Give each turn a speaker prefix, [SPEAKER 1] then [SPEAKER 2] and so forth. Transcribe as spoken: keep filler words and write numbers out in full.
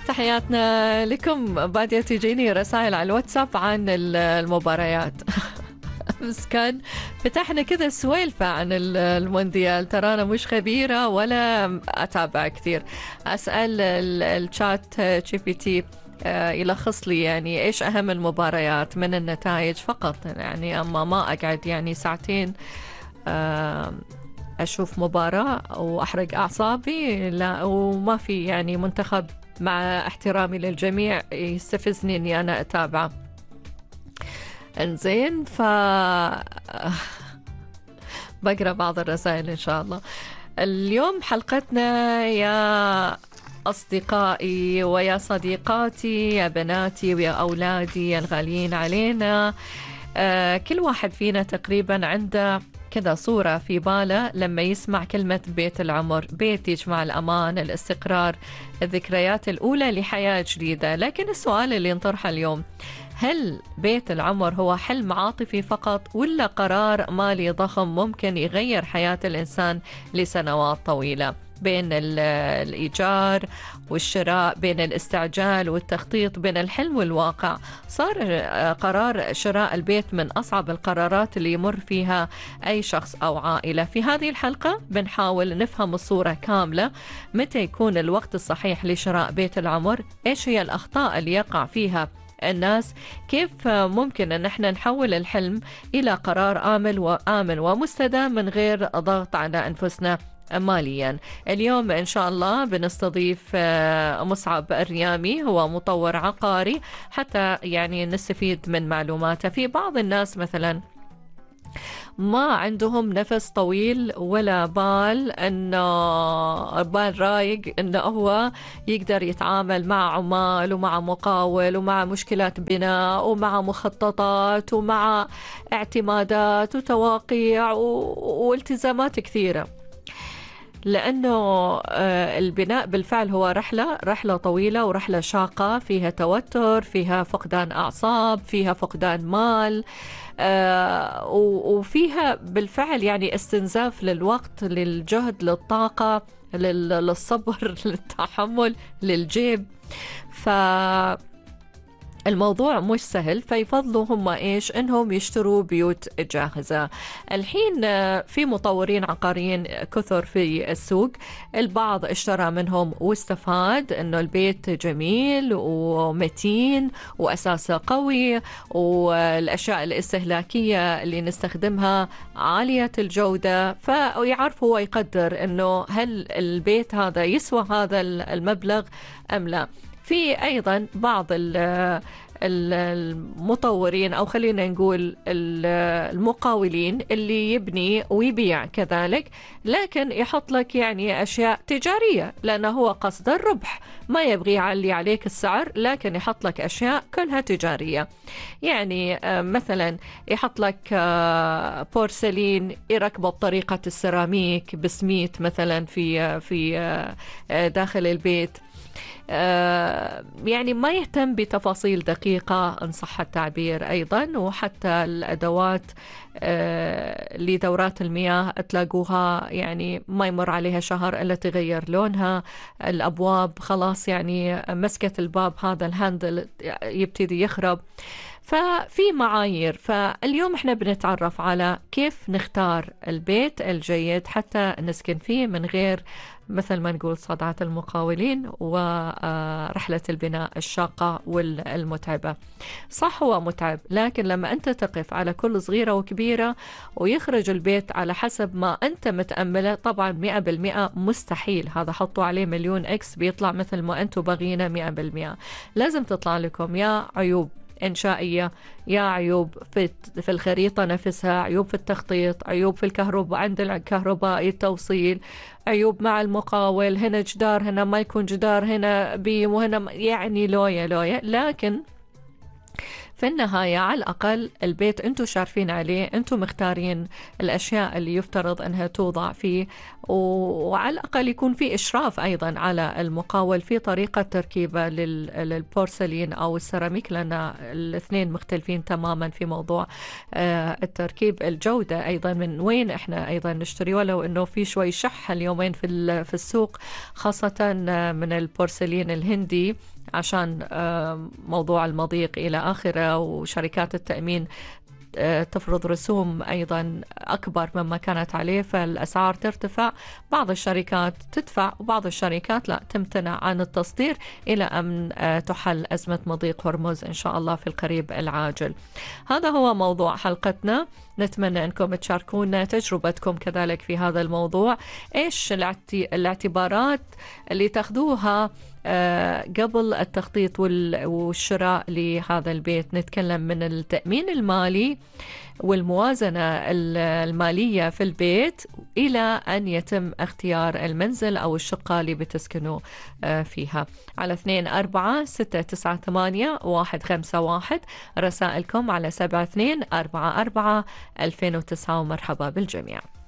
[SPEAKER 1] تحياتنا لكم. بادية تجيني رسائل على الواتساب عن المباريات بس كان فتحنا كذا سوالفة عن المونديال. ترى أنا مش خبيرة ولا أتابع كثير. أسأل الشات جي بي تي يلخص لي يعني إيش أهم المباريات من النتائج فقط يعني، أما ما أقعد يعني ساعتين أشوف مباراة وأحرق أعصابي. لا، وما في يعني منتخب مع احترامي للجميع يستفزني أني أنا أتابعه. انزين، ف بقرأ بعض الرسائل إن شاء الله. اليوم حلقتنا يا أصدقائي ويا صديقاتي يا بناتي ويا أولادي الغاليين علينا، آه كل واحد فينا تقريبا عنده كذا صورة في باله لما يسمع كلمة بيت العمر. بيت يجمع الأمان، الاستقرار، الذكريات الأولى لحياة جديدة. لكن السؤال اللي نطرحه اليوم، هل بيت العمر هو حلم عاطفي فقط ولا قرار مالي ضخم ممكن يغير حياة الإنسان لسنوات طويلة؟ بين الإيجار والشراء، بين الاستعجال والتخطيط، بين الحلم والواقع. صار قرار شراء البيت من أصعب القرارات اللي يمر فيها أي شخص أو عائلة. في هذه الحلقة بنحاول نفهم الصورة كاملة. متى يكون الوقت الصحيح لشراء بيت العمر؟ إيش هي الأخطاء اللي يقع فيها الناس؟ كيف ممكن أن احنا نحول الحلم إلى قرار آمن وآمن ومستدام من غير ضغط على أنفسنا ماليا؟ اليوم إن شاء الله بنستضيف مصعب الريامي، هو مطور عقاري، حتى يعني نستفيد من معلوماته. في بعض الناس مثلا ما عندهم نفس طويل ولا بال انه بال رايق انه هو يقدر يتعامل مع عمال ومع مقاول ومع مشكلات بناء ومع مخططات ومع اعتمادات وتواقيع والتزامات كثيرة. لأنه البناء بالفعل هو رحلة رحلة طويلة ورحلة شاقة، فيها توتر، فيها فقدان أعصاب، فيها فقدان مال، آه وفيها بالفعل يعني استنزاف للوقت، للجهد، للطاقة، للصبر، للتحمل، للجيب. ف الموضوع مش سهل، فيفضلوا هم إيش؟ إنهم يشتروا بيوت جاهزة. الحين في مطورين عقاريين كثر في السوق، البعض اشترى منهم واستفاد إنه البيت جميل ومتين وأساسه قوي والأشياء الاستهلاكية اللي نستخدمها عالية الجودة، فيعرف هو يقدر إنه هل البيت هذا يسوى هذا المبلغ أم لا. في أيضا بعض المطورين أو خلينا نقول المقاولين اللي يبني ويبيع كذلك، لكن يحط لك يعني أشياء تجارية لأنه هو قصد الربح، ما يبغي يعلي عليك السعر، لكن يحط لك أشياء كلها تجارية. يعني مثلا يحط لك بورسلين يركبه بطريقة السيراميك بسميت مثلا في في داخل البيت. آه يعني ما يهتم بتفاصيل دقيقة إن صح التعبير. أيضا وحتى الأدوات آه لدورات المياه تلاقوها يعني ما يمر عليها شهر إلا تغير لونها. الأبواب خلاص يعني مسكة الباب هذا الهاندل يبتدي يخرب. ففي معايير. فاليوم احنا بنتعرف على كيف نختار البيت الجيد حتى نسكن فيه من غير مثل ما نقول صدعة المقاولين ورحلة البناء الشاقة والمتعبة. صح هو متعب، لكن لما أنت تقف على كل صغيرة وكبيرة ويخرج البيت على حسب ما أنت متأمله، طبعا مئة بالمئة مستحيل هذا حطوا عليه مليون إكس بيطلع مثل ما أنتوا بغينا مئة بالمئة. لازم تطلع لكم يا عيوب إنشائية، يا عيوب في في الخريطة نفسها، عيوب في التخطيط، عيوب في الكهرباء عند الكهربائي التوصيل، عيوب مع المقاول، هنا جدار هنا ما يكون جدار، هنا بيم وهنا يعني لوية لوية. لكن في النهاية على الأقل البيت أنتوا شارفين عليه، أنتوا مختارين الأشياء اللي يفترض أنها توضع فيه، وعلى الأقل يكون في إشراف أيضا على المقاول في طريقة تركيبه للبورسلين أو السيراميك، لأن الاثنين مختلفين تماما في موضوع التركيب. الجودة أيضا من وين إحنا أيضا نشتري، ولو أنه في شوي شح اليومين في في السوق خاصة من البورسلين الهندي عشان موضوع المضيق إلى آخره، وشركات التأمين تفرض رسوم أيضا أكبر مما كانت عليه، فالأسعار ترتفع. بعض الشركات تدفع وبعض الشركات لا، تمتنع عن التصدير إلى أن تحل أزمة مضيق هرمز إن شاء الله في القريب العاجل. هذا هو موضوع حلقتنا. نتمنى أنكم تشاركونا تجربتكم كذلك في هذا الموضوع. إيش الاعتبارات اللي تاخذوها قبل التخطيط والشراء لهذا البيت؟ نتكلم من التأمين المالي والموازنة المالية في البيت إلى أن يتم اختيار المنزل أو الشقة اللي بتسكنوا فيها. على اثنين أربعة ستة تسعة ثمانية واحد خمسة واحد، رسائلكم على سبعة اثنين أربعة أربعة ألفين وتسعة، ومرحبا بالجميع.